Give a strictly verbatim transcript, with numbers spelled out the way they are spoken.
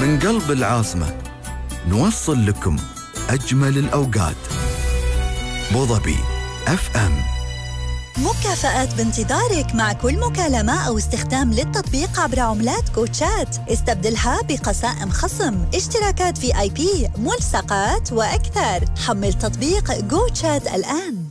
من قلب العاصمة نوصل لكم أجمل الأوقات. بوظبي اف ام. مكافآت بانتظارك مع كل مكالمة أو استخدام للتطبيق عبر عملات كوتشات. استبدلها بقسائم خصم، اشتراكات في آي بي، ملصقات وأكثر. حمل تطبيق كوتشات الآن.